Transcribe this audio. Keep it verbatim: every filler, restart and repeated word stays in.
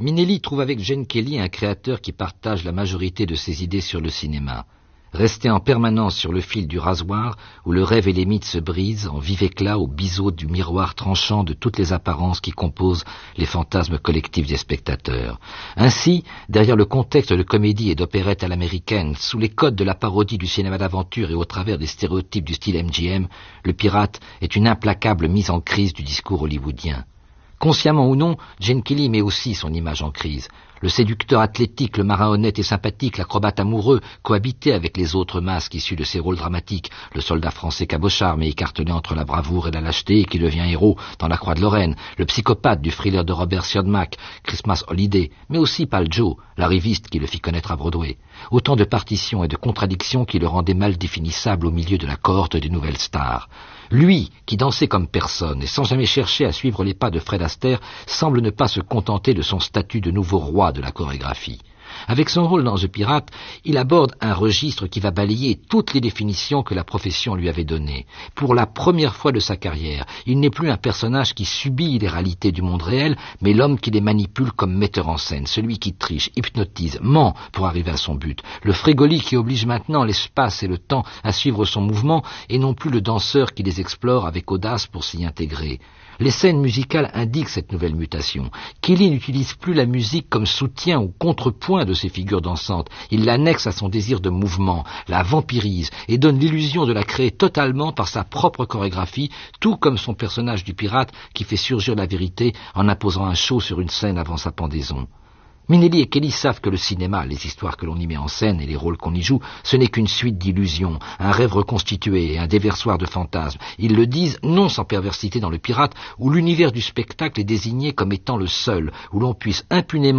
Minnelli trouve avec Gene Kelly un créateur qui partage la majorité de ses idées sur le cinéma. Rester en permanence sur le fil du rasoir, où le rêve et les mythes se brisent, en vif éclat au biseau du miroir tranchant de toutes les apparences qui composent les fantasmes collectifs des spectateurs. Ainsi, derrière le contexte de comédie et d'opérette à l'américaine, sous les codes de la parodie du cinéma d'aventure et au travers des stéréotypes du style M G M, le pirate est une implacable mise en crise du discours hollywoodien. Consciemment ou non, Gene Kelly met aussi son image en crise. Le séducteur athlétique, le marin honnête et sympathique, l'acrobate amoureux, cohabitait avec les autres masques issus de ses rôles dramatiques, le soldat français cabochard mais écartelé entre la bravoure et la lâcheté et qui devient héros dans La Croix de Lorraine, le psychopathe du thriller de Robert Siodmak, Christmas Holiday, mais aussi Pal Joe, l'arriviste qui le fit connaître à Broadway. Autant de partitions et de contradictions qui le rendaient mal définissable au milieu de la cohorte des nouvelles stars. Lui, qui dansait comme personne et sans jamais chercher à suivre les pas de Fred Astaire, semble ne pas se contenter de son statut de nouveau roi de la chorégraphie. Avec son rôle dans The Pirate, il aborde un registre qui va balayer toutes les définitions que la profession lui avait données. Pour la première fois de sa carrière, il n'est plus un personnage qui subit les réalités du monde réel, mais l'homme qui les manipule comme metteur en scène, celui qui triche, hypnotise, ment pour arriver à son but, le frégoli qui oblige maintenant l'espace et le temps à suivre son mouvement, et non plus le danseur qui les explore avec audace pour s'y intégrer. Les scènes musicales indiquent cette nouvelle mutation. Kelly n'utilise plus la musique comme soutien ou contrepoint de ses figures dansantes. Il l'annexe à son désir de mouvement, la vampirise et donne l'illusion de la créer totalement par sa propre chorégraphie, tout comme son personnage du pirate qui fait surgir la vérité en imposant un show sur une scène avant sa pendaison. Minnelli et Kelly savent que le cinéma, les histoires que l'on y met en scène et les rôles qu'on y joue, ce n'est qu'une suite d'illusions, un rêve reconstitué et un déversoir de fantasmes. Ils le disent non sans perversité dans Le Pirate, où l'univers du spectacle est désigné comme étant le seul, où l'on puisse impunément